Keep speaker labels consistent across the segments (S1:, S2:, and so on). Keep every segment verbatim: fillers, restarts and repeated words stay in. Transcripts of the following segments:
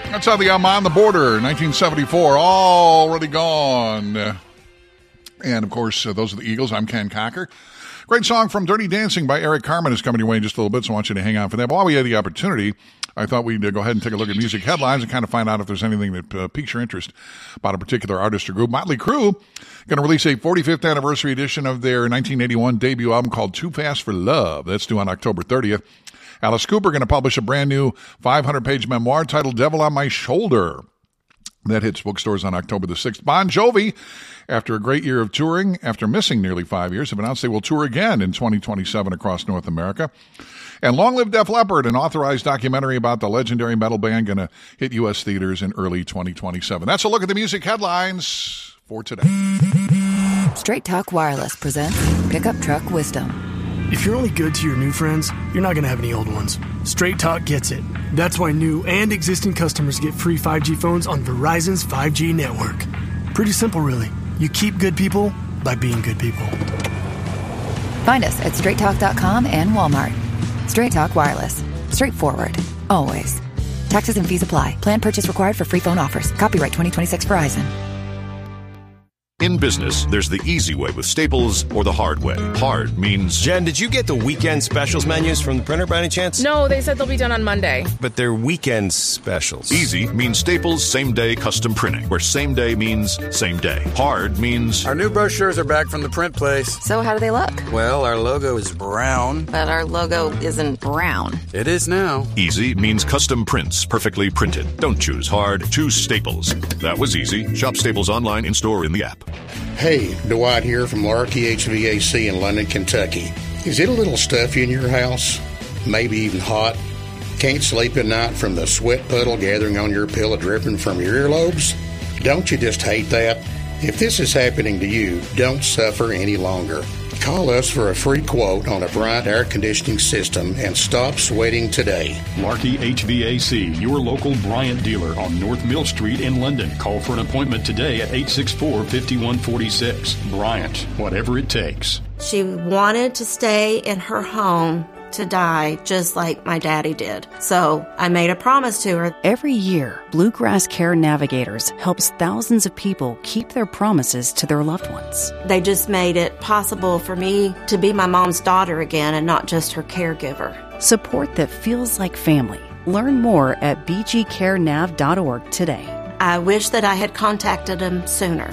S1: That's how the I'm on the Border, nineteen seventy-four, already gone. Uh, and, of course, uh, those are the Eagles. I'm Ken Cocker. Great song from Dirty Dancing by Eric Carmen is coming your way in just a little bit, so I want you to hang on for that. But while we had the opportunity, I thought we'd uh, go ahead and take a look at music headlines and kind of find out if there's anything that uh, piques your interest about a particular artist or group. Motley Crue going to release a forty-fifth anniversary edition of their nineteen eighty-one debut album called Too Fast for Love. That's due on October thirtieth. Alice Cooper going to publish a brand new five hundred page memoir titled Devil on My Shoulder. That hits bookstores on October the sixth. Bon Jovi, after a great year of touring, after missing nearly five years, have announced they will tour again in twenty twenty-seven across North America. And Long Live Def Leppard, an authorized documentary about the legendary metal band, going to hit U S theaters in early twenty twenty-seven. That's a look at the music headlines for today.
S2: Straight Talk Wireless presents Pickup Truck Wisdom.
S3: If you're only good to your new friends, you're not going to have any old ones. Straight Talk gets it. That's why new and existing customers get free five G phones on Verizon's five G network. Pretty simple, really. You keep good people by being good people.
S2: Find us at straight talk dot com and Walmart. Straight Talk Wireless. Straightforward. Always. Taxes and fees apply. Plan purchase required for free phone offers. Copyright twenty twenty-six Verizon.
S4: In business, there's the easy way with Staples or the hard way. Hard means...
S5: Jen, did you get the weekend specials menus from the printer by any chance?
S6: No, they said they'll be done on Monday.
S5: But they're weekend specials.
S4: Easy means Staples same-day custom printing, where same day means same day. Hard means...
S7: Our new brochures are back from the print place.
S2: So how do they look?
S7: Well, our logo is brown.
S2: But our logo isn't brown.
S7: It is now.
S4: Easy means custom prints, perfectly printed. Don't choose hard, choose Staples. That was easy. Shop Staples online, in-store, in the app.
S8: Hey, Dwight here from Larky H V A C in London, Kentucky. Is it a little stuffy in your house? Maybe even hot? Can't sleep at night from the sweat puddle gathering on your pillow dripping from your earlobes? Don't you just hate that? If this is happening to you, don't suffer any longer. Call us for a free quote on a Bryant air conditioning system and stop sweating today.
S9: Larky H V A C, your local Bryant dealer on North Mill Street in London. Call for an appointment today at eight six four, five one four six. Bryant, whatever it takes.
S10: She wanted to stay in her home to die just like my daddy did. So I made a promise to her.
S11: Every year, Bluegrass Care Navigators helps thousands of people keep their promises to their loved ones.
S10: They just made it possible for me to be my mom's daughter again and not just her caregiver.
S11: Support that feels like family. Learn more at b g care nav dot org today.
S10: I wish that I had contacted them sooner.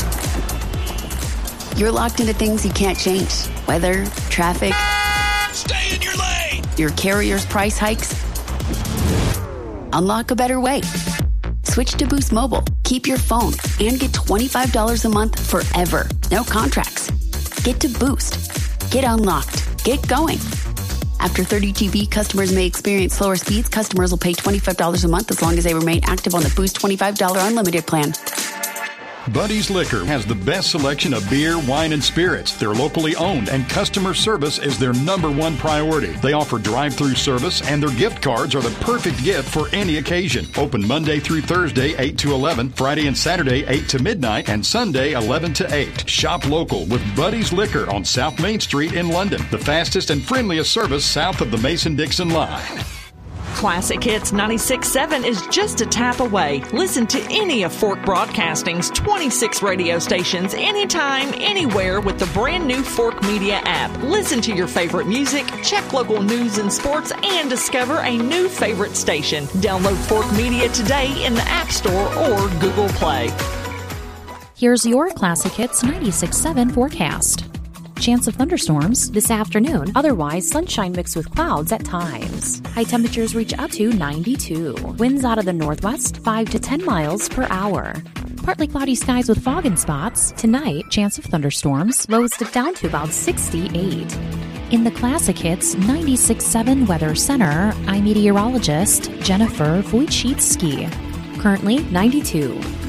S12: You're locked into things you can't change. Weather, traffic...
S13: Stay in your lane!
S12: Your carrier's price hikes? Unlock a better way. Switch to Boost Mobile. Keep your phone and get twenty-five dollars a month forever. No contracts. Get to Boost. Get unlocked. Get going. After thirty G B, customers may experience slower speeds. Customers will pay twenty-five dollars a month as long as they remain active on the Boost twenty-five dollars unlimited plan.
S9: Buddy's Liquor has the best selection of beer, wine, and spirits. They're locally owned, and customer service is their number one priority. They offer drive-through service, and their gift cards are the perfect gift for any occasion. Open Monday through Thursday, eight to eleven, Friday and Saturday, eight to midnight, and Sunday, eleven to eight. Shop local with Buddy's Liquor on South Main Street in London, the fastest and friendliest service south of the Mason-Dixon line.
S14: Classic Hits ninety-six point seven is just a tap away. Listen to any of Fork Broadcasting's twenty-six radio stations anytime, anywhere with the brand new Fork Media app. Listen to your favorite music, check local news and sports, and discover a new favorite station. Download Fork Media today in the App Store or Google Play.
S15: Here's your Classic Hits ninety-six point seven forecast. Chance of thunderstorms this afternoon. Otherwise, sunshine mixed with clouds at times. High temperatures reach up to ninety-two. Winds out of the northwest, five to ten miles per hour. Partly cloudy skies with fog in spots. Tonight, chance of thunderstorms. Lows dip down to about sixty-eight. In the Classic Hits ninety-six point seven Weather Center, I'm meteorologist Jennifer Wojcicki. Currently ninety-two.